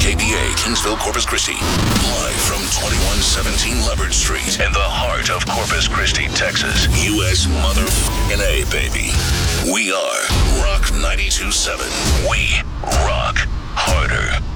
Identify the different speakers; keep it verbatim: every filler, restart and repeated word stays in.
Speaker 1: K P A, Kingsville, Corpus Christi. Live from twenty-one seventeen Leopard Street in the heart of Corpus Christi, Texas. U S mother A, baby. We are Rock ninety-two point seven. We rock harder.